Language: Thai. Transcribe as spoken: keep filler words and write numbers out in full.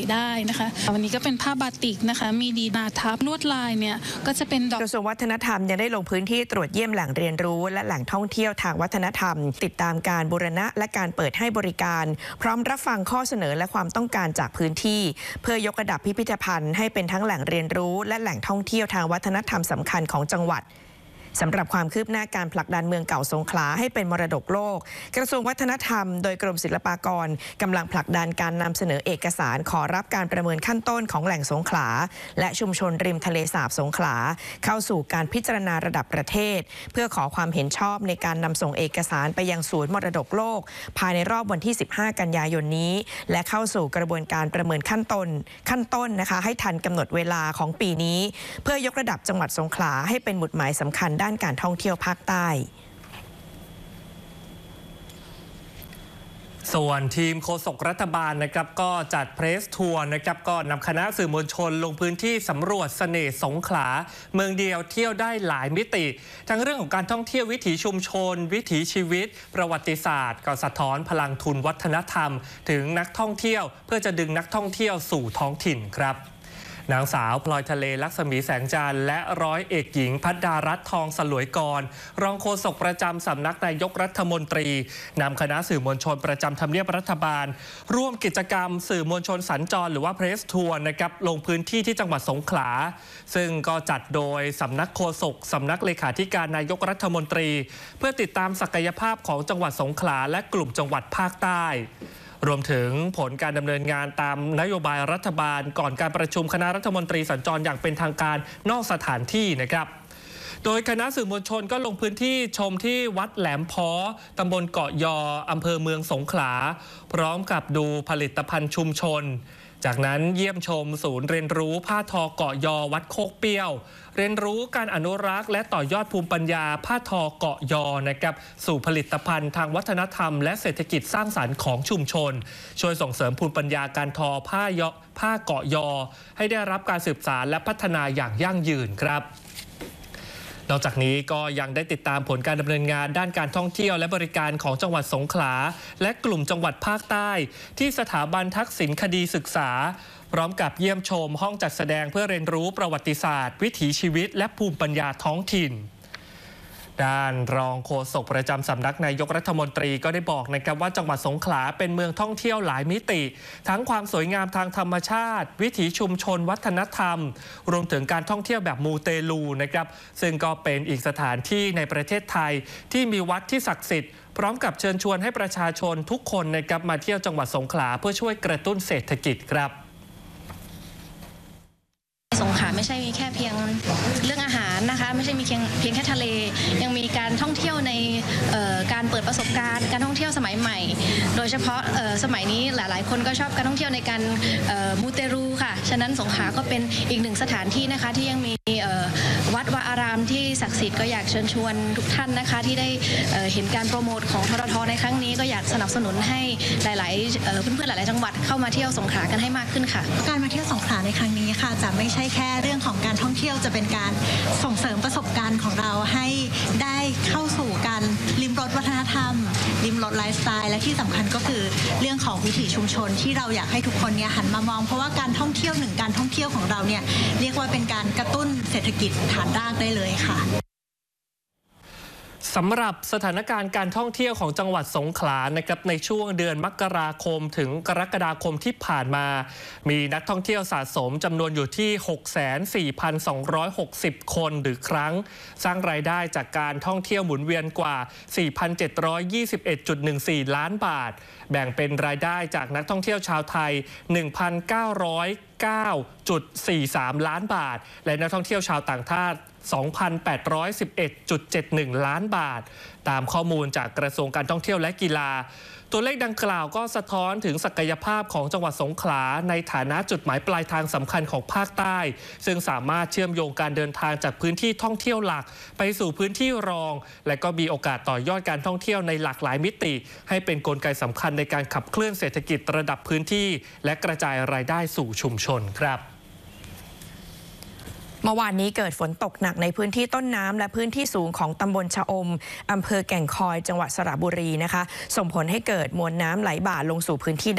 ได้นะคะวันนี้ก็เป็นผ้าบาติกนะคะมีดีนาทับลวดลายเนี่ยก็จะเป็นดอกกระทรวงวัฒนธรรมยังได้ลงพื้นที่ตรวจเยี่ยมแหล่งเรียนรู้และแหล่งท่องเที่ยวทางวัฒนธรรมติดตามการบูรณะและการเปิดให้บริการพร้อมรับฟังข้อเสนอและความต้องการจากพื้นที่เพื่อยกระดับพิพิธภัณฑ์ให้เป็นทั้งแหล่งเรียนรู้และแหล่งท่องเที่ยวทางวัฒนธรรมสำคัญของจังหวัดสำหรับความคืบหน้าการผลักดันเมืองเก่าสงขลาให้เป็นมรดกโลกกระทรวงวัฒนธรรมโดยกรมศิลปากรกำลังผลักดันการนำเสนอเอกสารขอรับการประเมินขั้นต้นของแหล่งสงขลาและชุมชนริมทะเลสาบสงขลาเข้าสู่การพิจารณาระดับประเทศเพื่อขอความเห็นชอบในการนำส่งเอกสารไปยังศูนย์มรดกโลกภายในรอบวันที่สิบห้ากันยายนนี้และเข้าสู่กระบวนการประเมินขั้นต้นขั้นต้นนะคะให้ทันกำหนดเวลาของปีนี้เพื่อยกระดับจังหวัดสงขลาให้เป็นหมุดหมายสำคัญด้านการท่องเที่ยวภาคใต้ส่วนทีมโฆษกรัฐบาลนะครับก็จัดเพรสทัวร์นะครับก็นำคณะสื่อมวลชนลงพื้นที่สำรวจเสน่ห์สงขลาเมืองเดียวเที่ยวได้หลายมิติทั้งเรื่องของการท่องเที่ยววิถีชุมชนวิถีชีวิตประวัติศาสตร์ก็สะท้อนพลังทุนวัฒนธรรมถึงนักท่องเที่ยวเพื่อจะดึงนักท่องเที่ยวสู่ท้องถิ่นครับนางสาวพลอยทะเลลักษมีแสงจันทร์และร้อยเอกหญิงพัดดารัตน์ทองสลวยกรรองโฆษกประจำสำนักนายกรัฐมนตรีนำคณะสื่อมวลชนประจำทำเนียบรัฐบาลร่วมกิจกรรมสื่อมวลชนสัญจรหรือว่าเพรสทัวร์นะครับลงพื้นที่ที่จังหวัดสงขลาซึ่งก็จัดโดยสำนักโฆษกสำนักเลขาธิการนายกรัฐมนตรีเพื่อติดตามศักยภาพของจังหวัดสงขลาและกลุ่มจังหวัดภาคใต้รวมถึงผลการดำเนินงานตามนโยบายรัฐบาลก่อนการประชุมคณะรัฐมนตรีสัญจรอย่างเป็นทางการนอกสถานที่นะครับโดยคณะสื่อมวลชนก็ลงพื้นที่ชมที่วัดแหลมพ้อตำบลเกาะยออำเภอเมืองสงขลาพร้อมกับดูผลิตภัณฑ์ชุมชนจากนั้นเยี่ยมชมศูนย์เรียนรู้ผ้าทอเกาะยอวัดโคกเปี้ยวเรียนรู้การอนุรักษ์และต่อยอดภูมิปัญญาผ้าทอเกาะยอนะครับสู่ผลิตภัณฑ์ทางวัฒนธรรมและเศรษฐกิจสร้างสรรค์ของชุมชนช่วยส่งเสริมภูมิปัญญาการทอผ้ายอผ้าเกาะยอให้ได้รับการสืบสานและพัฒนาอย่างยั่งยืนครับนอกจากนี้ก็ยังได้ติดตามผลการดำเนินงานด้านการท่องเที่ยวและบริการของจังหวัดสงขลาและกลุ่มจังหวัดภาคใต้ที่สถาบันทักษิณคดีศึกษาพร้อมกับเยี่ยมชมห้องจัดแสดงเพื่อเรียนรู้ประวัติศาสตร์วิถีชีวิตและภูมิปัญญาท้องถิ่นด้านรองโฆษกประจำสำนักนายกรัฐมนตรีก็ได้บอกนะครับว่าจังหวัดสงขลาเป็นเมืองท่องเที่ยวหลายมิติทั้งความสวยงามทางธรรมชาติวิถีชุมชนวัฒนธรรมรวมถึงการท่องเที่ยวแบบมูเตลูนะครับซึ่งก็เป็นอีกสถานที่ในประเทศไทยที่มีวัดที่ศักดิ์สิทธิ์พร้อมกับเชิญชวนให้ประชาชนทุกคนนะครับมาเที่ยวจังหวัดสงขลาเพื่อช่วยกระตุ้นเศรษฐกิจครับสงขลาไม่ใช่มีแค่เพียงเรื่องอาหารนะคะไม่ใช่มีเพียงเพียงแค่ทะเลยังมีการท่องเที่ยวในการเปิดประสบการณ์การท่องเที่ยวสมัยใหม่โดยเฉพาะสมัยนี้หลายๆคนก็ชอบการท่องเที่ยวในการมูเตรูค่ะฉะนั้นสงขลาก็เป็นอีกหนึ่งสถานที่นะคะที่ยังมีวัดวาอารามที่ศักดิ์สิทธิ์ก็อยากเชิญชวนทุกท่านนะคะที่ได้เห็นการโปรโมทของทททในครั้งนี้ก็อยากสนับสนุนให้หลายๆเพื่อนๆหลายๆจังหวัดเข้ามาเที่ยวสงขลากันให้มากขึ้นค่ะการมาเที่ยวสงขลาในครั้งนี้ค่ะจะไม่ใช่แค่เรื่องของการท่องเที่ยวจะเป็นการส่งเสริมประสบการณ์ของเราให้ได้เข้าสู่การลิ้มรสวัฒนธรรมลิ้มรสไลฟ์สไตล์และที่สำคัญก็คือเรื่องของวิถีชุมชนที่เราอยากให้ทุกคนเนี่ยหันมามองเพราะว่าการท่องเที่ยวหนึ่งการท่องเที่ยวของเราเนี่ยเรียกว่าเป็นการกระตุ้นเศรษฐกิจฐานรากได้เลยค่ะสำหรับสถานการณ์การท่องเที่ยวของจังหวัดสงขลานะครับในช่วงเดือนมกราคมถึงกรกฎาคมที่ผ่านมามีนักท่องเที่ยวสะสมจำนวนอยู่ที่ หกแสนสี่พันสองร้อยหกสิบ คนหรือครั้งสร้างรายได้จากการท่องเที่ยวหมุนเวียนกว่า สี่พันเจ็ดร้อยยี่สิบเอ็ดจุดหนึ่งสี่ ล้านบาทแบ่งเป็นรายได้จากนักท่องเที่ยวชาวไทย หนึ่งพันเก้าร้อยเก้าจุดสี่สาม ล้านบาทและนักท่องเที่ยวชาวต่างชาติ สองพันแปดร้อยสิบเอ็ดจุดเจ็ดหนึ่ง ล้านบาทตามข้อมูลจากกระทรวงการท่องเที่ยวและกีฬาตัวเลขดังกล่าวก็สะท้อนถึงศักยภาพของจังหวัดสงขลาในฐานะจุดหมายปลายทางสำคัญของภาคใต้ซึ่งสามารถเชื่อมโยงการเดินทางจากพื้นที่ท่องเที่ยวหลักไปสู่พื้นที่รองและก็มีโอกาสต่อยอดการท่องเที่ยวในหลากหลายมิติให้เป็นกลไกสำคัญในการขับเคลื่อนเศรษฐกิจระดับพื้นที่และกระจายรายได้สู่ชุมชนครับเมื่อวานนี้เกิดฝนตกหนักในพื้นที่ต้นน้ำและพื้นที่สูงของตำบลชะอมอำเภอแก่งคอยจังหวัดสระบุรีนะคะส่งผลให้เกิดมวลน้ำไหลบ่าลงสู่พื้นที่